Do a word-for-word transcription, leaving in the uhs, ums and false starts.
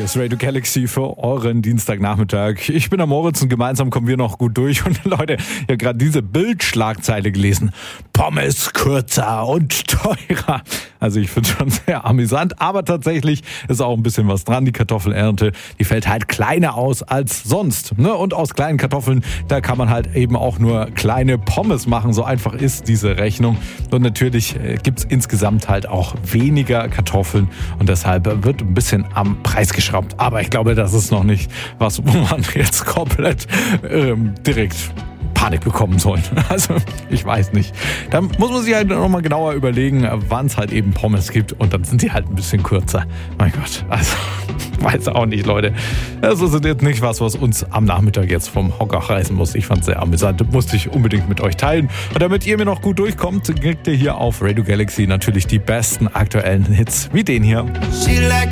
ist Radio Galaxy für euren Dienstagnachmittag. Ich bin der Moritz und gemeinsam kommen wir noch gut durch. Und Leute, ich habe gerade diese Bildschlagzeile gelesen. Pommes kürzer und teurer. Also ich finde es schon sehr amüsant, aber tatsächlich ist auch ein bisschen was dran. Die Kartoffelernte, die fällt halt kleiner aus als sonst. Ne? Und aus kleinen Kartoffeln, da kann man halt eben auch nur kleine Pommes machen. So einfach ist diese Rechnung. Und natürlich gibt es insgesamt halt auch weniger Kartoffeln und deshalb wird ein bisschen am Preis geschraubt. Aber ich glaube, das ist noch nicht was, wo man jetzt komplett ähm, direkt Panik bekommen soll. Also ich weiß nicht. Da muss man sich halt nochmal genauer überlegen, wann es halt eben Pommes gibt und dann sind die halt ein bisschen kürzer. Mein Gott, also weiß auch nicht, Leute. Das ist jetzt nicht was, was uns am Nachmittag jetzt vom Hocker reißen muss. Ich fand es sehr amüsant. Das musste ich unbedingt mit euch teilen. Und damit ihr mir noch gut durchkommt, kriegt ihr hier auf Radio Galaxy natürlich die besten aktuellen Hits wie den hier.